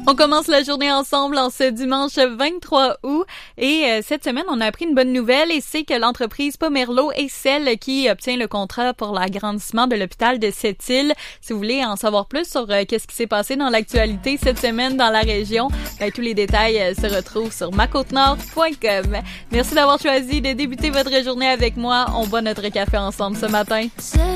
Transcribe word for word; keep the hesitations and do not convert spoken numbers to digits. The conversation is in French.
On commence la journée ensemble en ce dimanche vingt-trois août et euh, cette semaine, on a appris une bonne nouvelle et c'est que l'entreprise Pomerleau est celle qui obtient le contrat pour l'agrandissement de l'hôpital de Sept-Îles. Si vous voulez en savoir plus sur euh, qu'est-ce qui s'est passé dans l'actualité cette semaine dans la région, ben, tous les détails euh, se retrouvent sur ma côte nord point com. Merci d'avoir choisi de débuter votre journée avec moi. On boit notre café ensemble ce matin.